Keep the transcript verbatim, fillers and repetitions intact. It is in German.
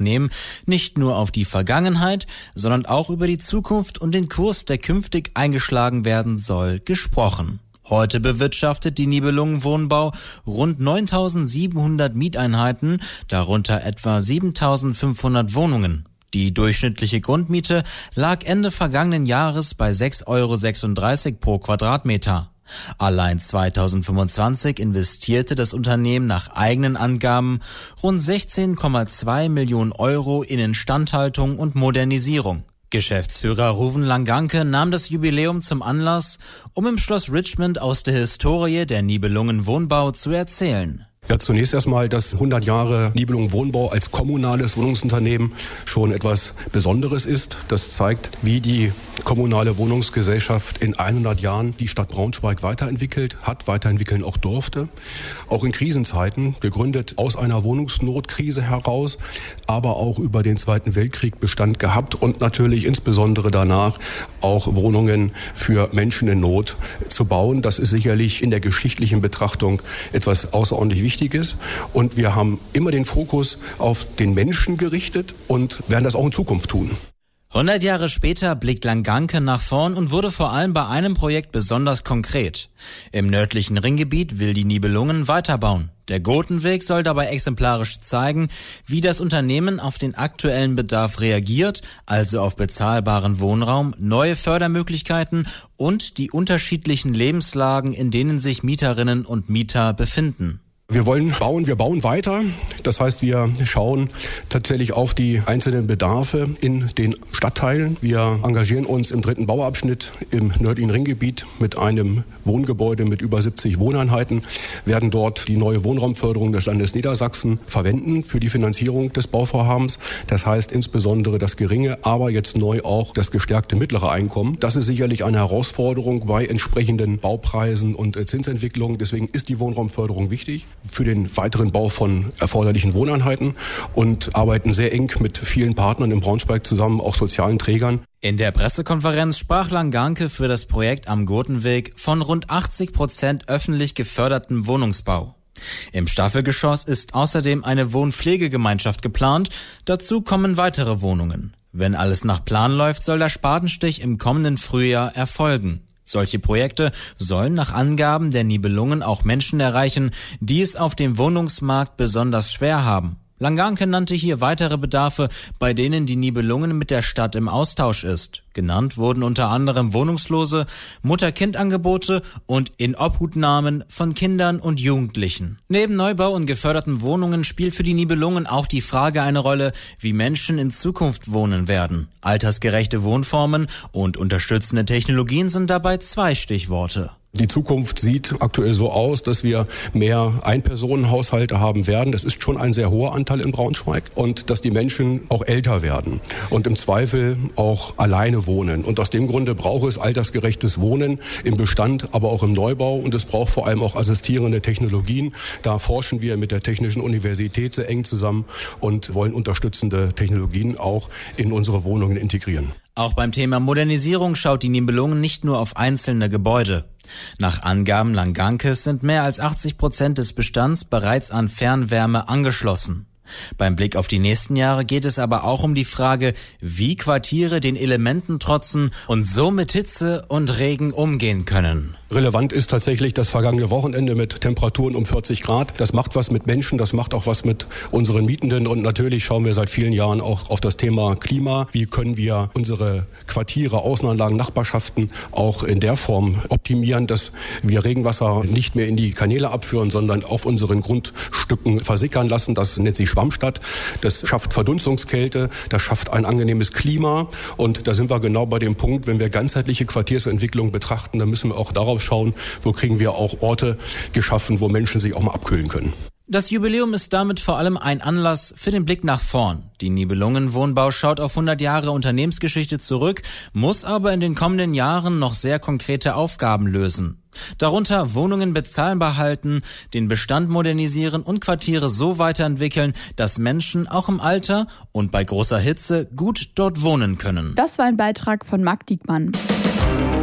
Unternehmen nicht nur auf die Vergangenheit, sondern auch über die Zukunft und den Kurs, der künftig eingeschlagen werden soll, gesprochen. Heute bewirtschaftet die Nibelungen Wohnbau rund neuntausendsiebenhundert Mieteinheiten, darunter etwa siebentausendfünfhundert Wohnungen. Die durchschnittliche Grundmiete lag Ende vergangenen Jahres bei sechs Euro sechsunddreißig pro Quadratmeter. Allein zweitausendfünfundzwanzig investierte das Unternehmen nach eigenen Angaben rund sechzehn Komma zwei Millionen Euro in Instandhaltung und Modernisierung. Geschäftsführer Ruven Langanke nahm das Jubiläum zum Anlass, um im Schloss Richmond aus der Historie der Nibelungen Wohnbau zu erzählen. Ja, zunächst erstmal, dass hundert Jahre Nibelungen Wohnbau als kommunales Wohnungsunternehmen schon etwas Besonderes ist. Das zeigt, wie die kommunale Wohnungsgesellschaft in hundert Jahren die Stadt Braunschweig weiterentwickelt hat, weiterentwickeln auch durfte. Auch in Krisenzeiten, gegründet aus einer Wohnungsnotkrise heraus, aber auch über den Zweiten Weltkrieg Bestand gehabt und natürlich insbesondere danach auch Wohnungen für Menschen in Not zu bauen. Das ist sicherlich in der geschichtlichen Betrachtung etwas außerordentlich Wichtiges. Und wir haben immer den Fokus auf den Menschen gerichtet und werden das auch in Zukunft tun. hundert Jahre später blickt Langanke nach vorn und wurde vor allem bei einem Projekt besonders konkret. Im nördlichen Ringgebiet will die Nibelungen weiterbauen. Der Gotenweg soll dabei exemplarisch zeigen, wie das Unternehmen auf den aktuellen Bedarf reagiert, also auf bezahlbaren Wohnraum, neue Fördermöglichkeiten und die unterschiedlichen Lebenslagen, in denen sich Mieterinnen und Mieter befinden. Wir wollen bauen, wir bauen weiter. Das heißt, wir schauen tatsächlich auf die einzelnen Bedarfe in den Stadtteilen. Wir engagieren uns im dritten Bauabschnitt im nördlichen Ringgebiet mit einem Wohngebäude mit über siebzig Wohneinheiten, werden dort die neue Wohnraumförderung des Landes Niedersachsen verwenden für die Finanzierung des Bauvorhabens. Das heißt insbesondere das geringe, aber jetzt neu auch das gestärkte mittlere Einkommen. Das ist sicherlich eine Herausforderung bei entsprechenden Baupreisen und Zinsentwicklungen. Deswegen ist die Wohnraumförderung wichtig für den weiteren Bau von erforderlichen Wohneinheiten und arbeiten sehr eng mit vielen Partnern in Braunschweig zusammen, auch sozialen Trägern. In der Pressekonferenz sprach Langanke für das Projekt am Gotenweg von rund achtzig Prozent öffentlich gefördertem Wohnungsbau. Im Staffelgeschoss ist außerdem eine Wohnpflegegemeinschaft geplant, dazu kommen weitere Wohnungen. Wenn alles nach Plan läuft, soll der Spatenstich im kommenden Frühjahr erfolgen. Solche Projekte sollen nach Angaben der Nibelungen auch Menschen erreichen, die es auf dem Wohnungsmarkt besonders schwer haben. Langanke nannte hier weitere Bedarfe, bei denen die Nibelungen mit der Stadt im Austausch ist. Genannt wurden unter anderem Wohnungslose, Mutter-Kind-Angebote und Inobhutnahmen von Kindern und Jugendlichen. Neben Neubau und geförderten Wohnungen spielt für die Nibelungen auch die Frage eine Rolle, wie Menschen in Zukunft wohnen werden. Altersgerechte Wohnformen und unterstützende Technologien sind dabei zwei Stichworte. Die Zukunft sieht aktuell so aus, dass wir mehr Einpersonenhaushalte haben werden. Das ist schon ein sehr hoher Anteil in Braunschweig. Und dass die Menschen auch älter werden und im Zweifel auch alleine wohnen. Und aus dem Grunde braucht es altersgerechtes Wohnen im Bestand, aber auch im Neubau. Und es braucht vor allem auch assistierende Technologien. Da forschen wir mit der Technischen Universität sehr eng zusammen und wollen unterstützende Technologien auch in unsere Wohnungen integrieren. Auch beim Thema Modernisierung schaut die Nibelungen nicht nur auf einzelne Gebäude. Nach Angaben Langankes sind mehr als achtzig Prozent des Bestands bereits an Fernwärme angeschlossen. Beim Blick auf die nächsten Jahre geht es aber auch um die Frage, wie Quartiere den Elementen trotzen und so mit Hitze und Regen umgehen können. Relevant ist tatsächlich das vergangene Wochenende mit Temperaturen um vierzig Grad. Das macht was mit Menschen, das macht auch was mit unseren Mietenden. Und natürlich schauen wir seit vielen Jahren auch auf das Thema Klima. Wie können wir unsere Quartiere, Außenanlagen, Nachbarschaften auch in der Form optimieren, dass wir Regenwasser nicht mehr in die Kanäle abführen, sondern auf unseren Grundstücken versickern lassen. Das nennt sich Schwammstadt. Das schafft Verdunstungskälte, das schafft ein angenehmes Klima. Und da sind wir genau bei dem Punkt, wenn wir ganzheitliche Quartiersentwicklung betrachten, dann müssen wir auch darauf schauen, wo kriegen wir auch Orte geschaffen, wo Menschen sich auch mal abkühlen können. Das Jubiläum ist damit vor allem ein Anlass für den Blick nach vorn. Die Nibelungen Wohnbau schaut auf hundert Jahre Unternehmensgeschichte zurück, muss aber in den kommenden Jahren noch sehr konkrete Aufgaben lösen. Darunter Wohnungen bezahlbar halten, den Bestand modernisieren und Quartiere so weiterentwickeln, dass Menschen auch im Alter und bei großer Hitze gut dort wohnen können. Das war ein Beitrag von Marc Diekmann.